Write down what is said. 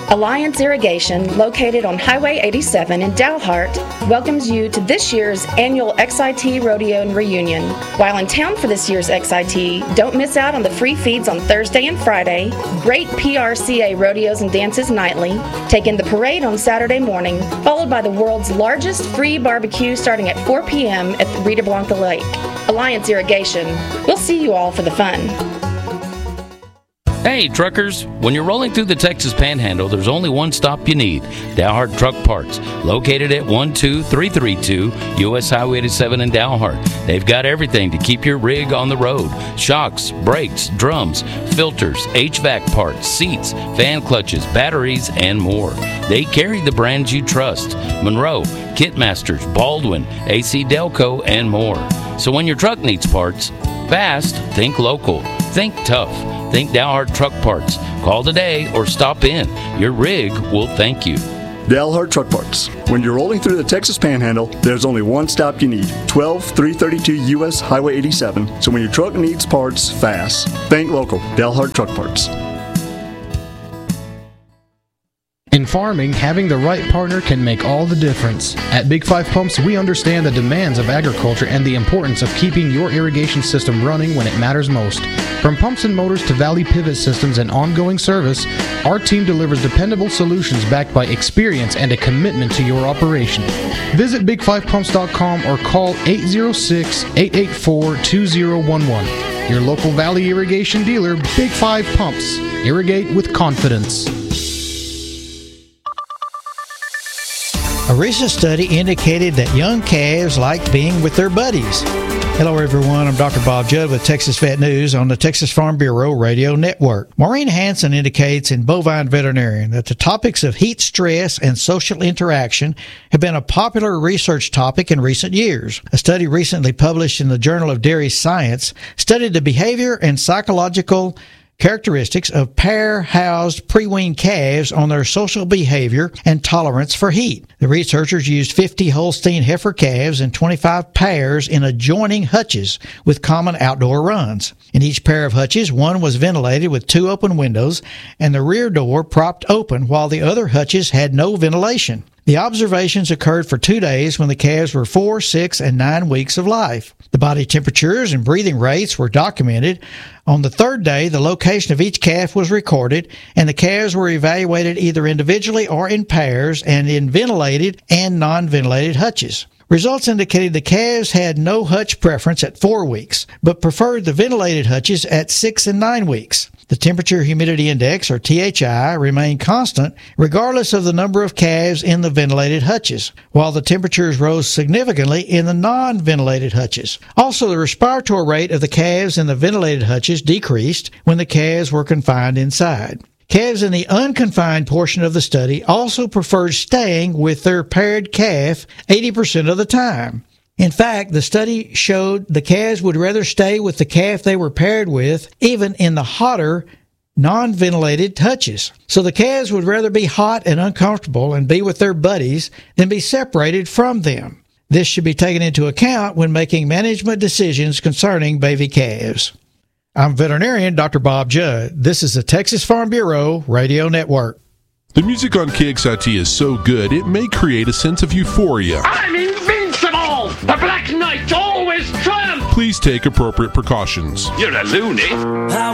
Alliance Irrigation, located on Highway 87 in Dalhart, welcomes you to this year's annual XIT Rodeo and Reunion. While in town for this year's XIT, don't miss out on the free feeds on Thursday and Friday, great PRCA rodeos and dances nightly, take in the parade on Saturday morning, followed by the world's largest free barbecue starting at 4 p.m. at the Rita Blanca Lake. Alliance Irrigation. We'll see you all for the fun. Hey, truckers, when you're rolling through the Texas Panhandle, there's only one stop you need, Dalhart Truck Parts, located at 12332 U.S. Highway 87 in Dalhart. They've got everything to keep your rig on the road: shocks, brakes, drums, filters, HVAC parts, seats, fan clutches, batteries, and more. They carry the brands you trust: Monroe, Kitmasters, Baldwin, AC Delco, and more. So when your truck needs parts, fast, think local. Think tough. Think Dalhart Truck Parts. Call today or stop in. Your rig will thank you. Dalhart Truck Parts. When you're rolling through the Texas Panhandle, there's only one stop you need: 12332 U.S. Highway 87. So when your truck needs parts, fast, think local. Dalhart Truck Parts. In farming, having the right partner can make all the difference. At Big 5 Pumps, we understand the demands of agriculture and the importance of keeping your irrigation system running when it matters most. From pumps and motors to Valley Pivot systems and ongoing service, our team delivers dependable solutions backed by experience and a commitment to your operation. Visit big5pumps.com or call 806-884-2011. Your local Valley irrigation dealer, Big 5 Pumps. Irrigate with confidence. A recent study indicated that young calves like being with their buddies. Hello, everyone. I'm Dr. Bob Judd with Texas Vet News on the Texas Farm Bureau Radio Network. Maureen Hansen indicates in Bovine Veterinarian that the topics of heat stress and social interaction have been a popular research topic in recent years. A study recently published in the Journal of Dairy Science studied the behavior and psychological characteristics of pair-housed pre-weaned calves on their social behavior and tolerance for heat. The researchers used 50 Holstein heifer calves and 25 pairs in adjoining hutches with common outdoor runs. In each pair of hutches, one was ventilated with 2 open windows and the rear door propped open, while the other hutches had no ventilation. The observations occurred for 2 days when the calves were 4, 6, and 9 weeks of life. The body temperatures and breathing rates were documented. On the 3rd day, the location of each calf was recorded, and the calves were evaluated either individually or in pairs and in ventilated and non-ventilated hutches. Results indicated the calves had no hutch preference at 4 weeks, but preferred the ventilated hutches at 6 and 9 weeks. The temperature humidity index, or THI, remained constant regardless of the number of calves in the ventilated hutches, while the temperatures rose significantly in the non-ventilated hutches. Also, the respiratory rate of the calves in the ventilated hutches decreased when the calves were confined inside. Calves in the unconfined portion of the study also preferred staying with their paired calf 80% of the time. In fact, the study showed the calves would rather stay with the calf they were paired with, even in the hotter, non-ventilated hutches. So the calves would rather be hot and uncomfortable and be with their buddies than be separated from them. This should be taken into account when making management decisions concerning baby calves. I'm veterinarian Dr. Bob Judd. This is the Texas Farm Bureau Radio Network. The music on KXIT is so good, it may create a sense of euphoria. I'm invincible! The Black Knight always triumphs! Please take appropriate precautions. You're a loony.